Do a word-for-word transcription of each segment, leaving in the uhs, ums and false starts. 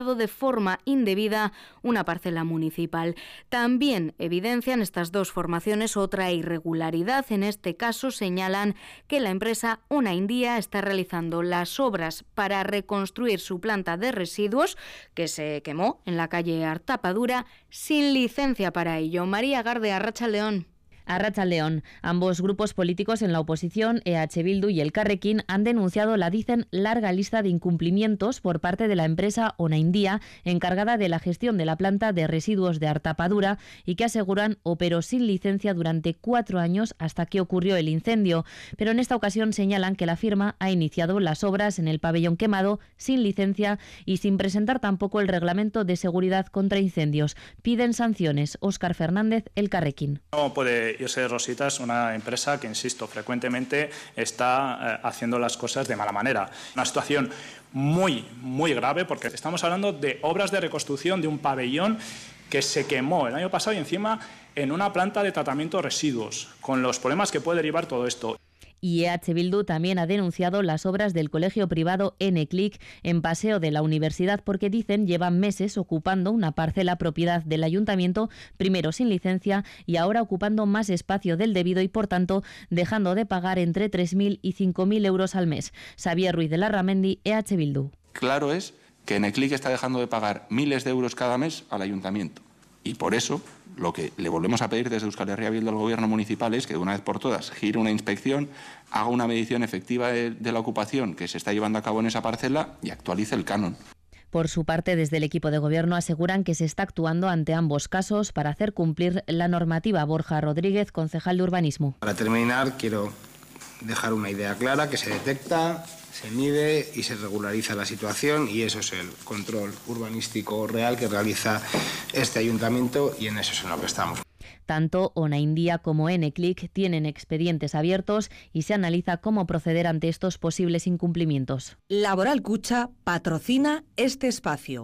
de forma indebida una parcela municipal. También evidencian estas dos formaciones otra irregularidad. En este caso señalan que la empresa Onaindia está realizando las obras para reconstruir su planta de residuos que se quemó en la calle Artapadura sin licencia para ello. María Garde, Arratsaldeon. Arratsaldeon. Ambos grupos políticos en la oposición, E H Bildu y Elkarrekin, han denunciado la, dicen, larga lista de incumplimientos por parte de la empresa Onaindia, encargada de la gestión de la planta de residuos de Artapadura, y que aseguran operó sin licencia durante cuatro años hasta que ocurrió el incendio. Pero en esta ocasión señalan que la firma ha iniciado las obras en el pabellón quemado sin licencia y sin presentar tampoco el reglamento de seguridad contra incendios. Piden sanciones. Óscar Fernández, Elkarrekin. No puede irse Rosita, es una empresa que, insisto, frecuentemente está eh, haciendo las cosas de mala manera. Una situación muy, muy grave, porque estamos hablando de obras de reconstrucción de un pabellón que se quemó el año pasado y encima en una planta de tratamiento de residuos, con los problemas que puede derivar todo esto. Y E H Bildu también ha denunciado las obras del colegio privado N-Click en Paseo de la Universidad porque, dicen, llevan meses ocupando una parcela propiedad del ayuntamiento, primero sin licencia y ahora ocupando más espacio del debido y, por tanto, dejando de pagar entre tres mil y cinco mil euros al mes. Xavier Ruiz de Larramendi, E H Bildu. Claro es que N-Click está dejando de pagar miles de euros cada mes al ayuntamiento y por eso lo que le volvemos a pedir desde Euskal Herria Bildu al Gobierno municipal es que de una vez por todas gire una inspección, haga una medición efectiva de, de la ocupación que se está llevando a cabo en esa parcela y actualice el canon. Por su parte, desde el equipo de Gobierno aseguran que se está actuando ante ambos casos para hacer cumplir la normativa. Borja Rodríguez, concejal de Urbanismo. Para terminar, quiero dejar una idea clara, que se detecta, se mide y se regulariza la situación, y eso es el control urbanístico real que realiza este ayuntamiento, y en eso es en lo que estamos. Tanto Onaindia como N-Click tienen expedientes abiertos y se analiza cómo proceder ante estos posibles incumplimientos. Laboral Cucha patrocina este espacio.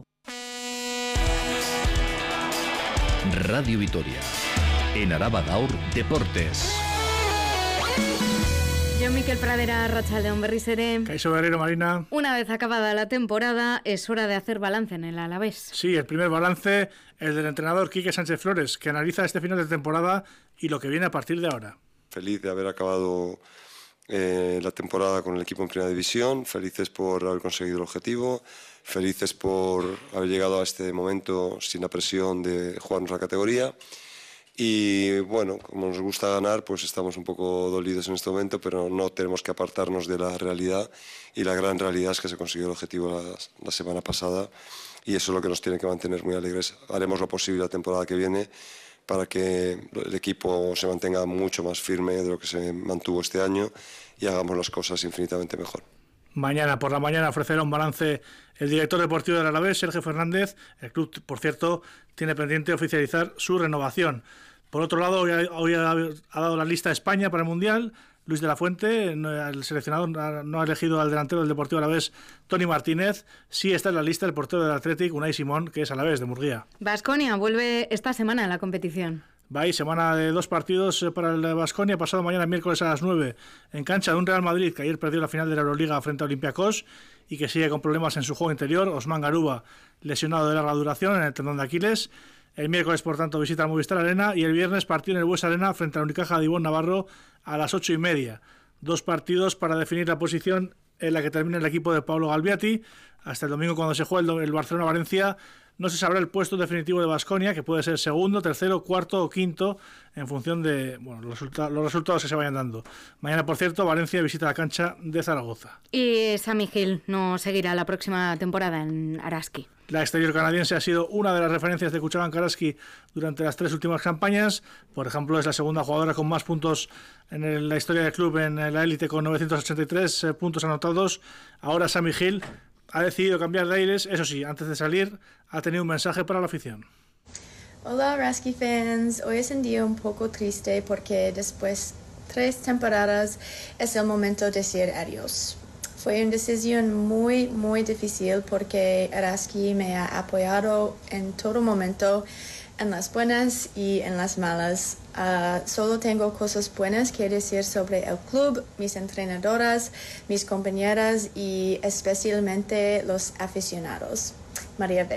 Radio Vitoria. En Araba Gaur, Deportes. Yo, Miquel Pradera, Arratsaldeon berriz ere. Kaixo berriro, Marina. Una vez acabada la temporada, es hora de hacer balance en el Alavés. Sí, el primer balance, el del entrenador Quique Sánchez Flores, que analiza este final de temporada y lo que viene a partir de ahora. Feliz de haber acabado eh, la temporada con el equipo en Primera División, felices por haber conseguido el objetivo, felices por haber llegado a este momento sin la presión de jugarnos la categoría. Y bueno, como nos gusta ganar, pues estamos un poco dolidos en este momento, pero no tenemos que apartarnos de la realidad, y la gran realidad es que se consiguió el objetivo la, la semana pasada, y eso es lo que nos tiene que mantener muy alegres. Haremos lo posible la temporada que viene para que el equipo se mantenga mucho más firme de lo que se mantuvo este año y hagamos las cosas infinitamente mejor. Mañana por la mañana ofrecerá un balance el director deportivo del Alavés, Sergio Fernández. El club, por cierto, tiene pendiente oficializar su renovación. Por otro lado, hoy ha, hoy ha, ha dado la lista a España para el Mundial. Luis de la Fuente, no, el seleccionador, no ha elegido al delantero del Deportivo Alavés, Toni Martínez. Sí está en la lista el portero del Athletic, Unai Simón, que es Alavés, de Murguía. Baskonia vuelve esta semana en la competición. Va ahí, semana de dos partidos para el Baskonia, pasado mañana miércoles a las nueve, en cancha de un Real Madrid que ayer perdió la final de la Euroliga frente a Olympiacos y que sigue con problemas en su juego interior. Osman Garuba, lesionado de larga duración en el tendón de Aquiles. El miércoles, por tanto, visita al Movistar Arena, y el viernes partido en el Bues Arena frente a la Unicaja de Ivonne Navarro a las ocho y media. Dos partidos para definir la posición en la que termina el equipo de Pablo Galbiati. Hasta el domingo, cuando se juegue el, el Barcelona-Valencia, no se sabrá el puesto definitivo de Baskonia, que puede ser segundo, tercero, cuarto o quinto, en función de bueno, los, resulta- los resultados que se vayan dando. Mañana, por cierto, Valencia visita la cancha de Zaragoza. Y Sami Gil no seguirá la próxima temporada en Araski. La exterior canadiense ha sido una de las referencias de Kuchaban Karaski durante las tres últimas campañas. Por ejemplo, es la segunda jugadora con más puntos en el, la historia del club en la élite, con novecientos ochenta y tres eh, puntos anotados. Ahora Sami Gil ha decidido cambiar de aires. Eso sí, antes de salir ha tenido un mensaje para la afición. Hola Araski fans, hoy es un día un poco triste porque después de tres temporadas es el momento de decir adiós. Fue una decisión muy, muy difícil porque Araski me ha apoyado en todo momento, en las buenas y en las malas. Uh, solo tengo cosas buenas que decir sobre el club, mis entrenadoras, mis compañeras y especialmente los aficionados. María